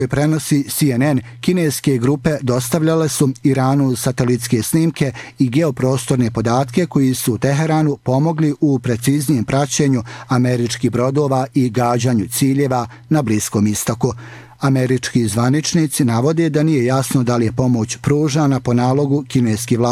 prenosi CNN, kineske grupe dostavljale su Iranu satelitske snimke i geoprostorne podatke koji su Teheranu pomogli u preciznijem praćenju američkih brodova i gađanju ciljeva na Bliskom istoku. Američki zvaničnici navode da nije jasno da li je pomoć pružana po nalogu kineskih vlasti